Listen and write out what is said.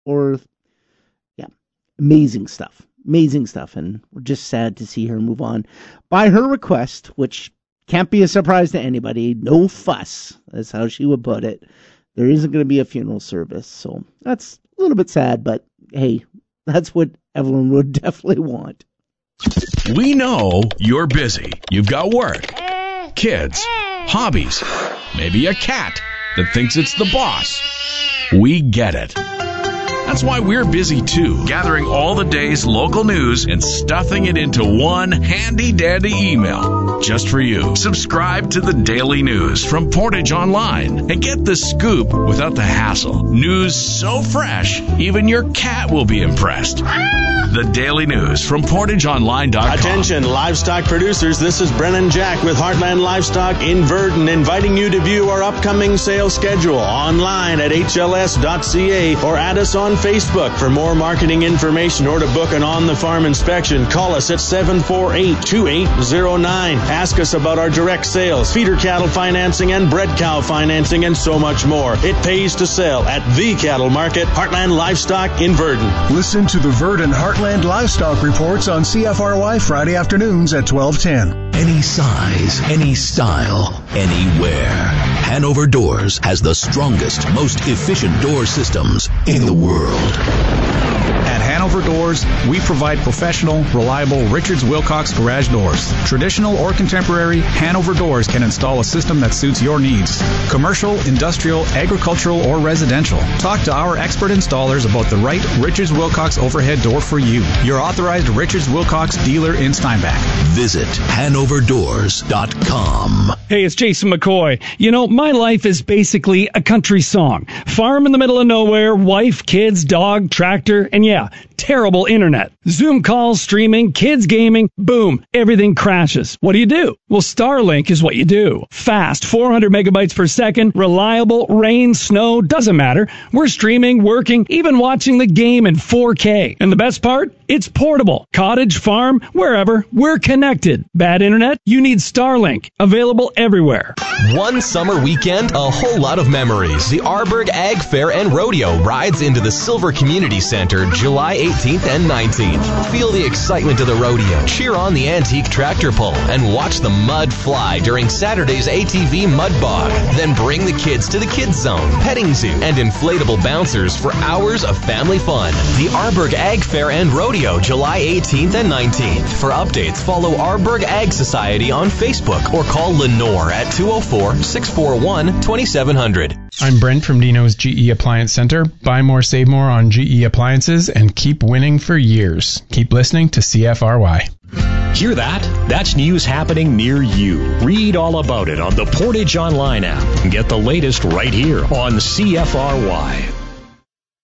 or, yeah, amazing stuff. Amazing stuff, and we're just sad to see her move on. By her request, which can't be a surprise to anybody, no fuss, that's how she would put it. There isn't going to be a funeral service, so that's a little bit sad, but hey, that's what Evelyn would definitely want. We know you're busy. You've got work, kids, hobbies, maybe a cat that thinks it's the boss. We get it. That's why we're busy too, gathering all the day's local news and stuffing it into one handy-dandy email just for you. Subscribe to the Daily News from Portage Online and get the scoop without the hassle. News so fresh, even your cat will be impressed. The Daily News from PortageOnline.com. Attention, livestock producers. This is Brennan Jack with Heartland Livestock in Verdon, inviting you to view our upcoming sales schedule online at hls.ca or add us on Facebook. For more marketing information or to book an on-the-farm inspection, call us at 748-2809. Ask us about our direct sales, feeder cattle financing, and bred cow financing, and so much more. It pays to sell at the cattle market, Heartland Livestock in Verdon. Listen to the Verdon Heartland Livestock Reports on CFRY Friday afternoons at 12:10. Any size, any style, anywhere. Hanover Doors has the strongest, most efficient door systems in the world. At Hanover Doors, we provide professional, reliable Richards Wilcox garage doors. Traditional or contemporary, Hanover Doors can install a system that suits your needs. Commercial, industrial, agricultural, or residential. Talk to our expert installers about the right Richards Wilcox overhead door for you. Your authorized Richards Wilcox dealer in Steinbach. Visit HanoverDoors.com. Hey, it's Jason McCoy. You know, my life is basically a country song. Farm in the middle of nowhere, wife, kids, dog, tractor, and yeah, terrible internet. Zoom calls, streaming, kids gaming, boom, everything crashes. What do? Well, Starlink is what you do. Fast, 400 megabytes per second, reliable, rain, snow, doesn't matter. We're streaming, working, even watching the game in 4K. And the best part? It's portable. Cottage, farm, wherever, we're connected. Bad internet? You need Starlink. Available everywhere. One summer weekend, a whole lot of memories. The Arborg Ag Fair and Rodeo rides into the Silver Community Center July 18th and 19th. Feel the excitement of the rodeo, cheer on the antique tractor pull, and watch the mud fly during Saturday's ATV Mud Bog. Then bring the kids to the Kids Zone, petting zoo, and inflatable bouncers for hours of family fun. The Arborg Ag Fair and Rodeo, July 18th and 19th. For updates, follow Arborg Ag Society on Facebook or call Lenore at 204-641-2700. I'm Brent from Dino's GE Appliance Center. Buy more, save more on GE appliances and keep winning for years. Keep listening to CFRY. Hear that? That's news happening near you. Read all about it on the Portage Online app and get the latest right here on CFRY.